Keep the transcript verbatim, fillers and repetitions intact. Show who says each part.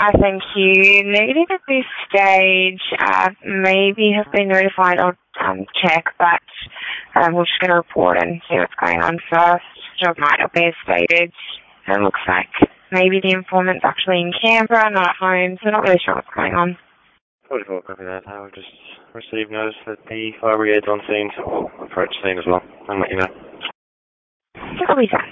Speaker 1: I thank you. Negative at this stage. Uh, maybe have been notified. I'll um, check, but um, we're just going to report and see what's going on first. Job might not be as stated. It looks like maybe the informant's actually in Canberra, not at home, so not really sure what's going on.
Speaker 2: forty-four, copy that. I will just receive notice that the fire brigade's on scene, so we'll approach scene as well and let you know.
Speaker 1: Copy that.